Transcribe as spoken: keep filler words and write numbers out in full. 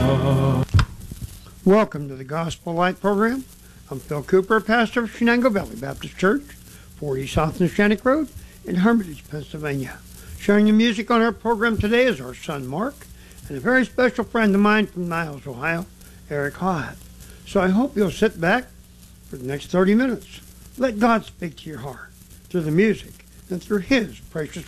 Welcome to the Gospel Light program. I'm Phil Cooper, pastor of Shenango Valley Baptist Church, forty South Neshannock Road in Hermitage, Pennsylvania. Sharing the music on our program today is our son Mark and a very special friend of mine from Niles, Ohio, Eric Hyatt. So I hope you'll sit back for the next thirty minutes. Let God speak to your heart through the music and through His precious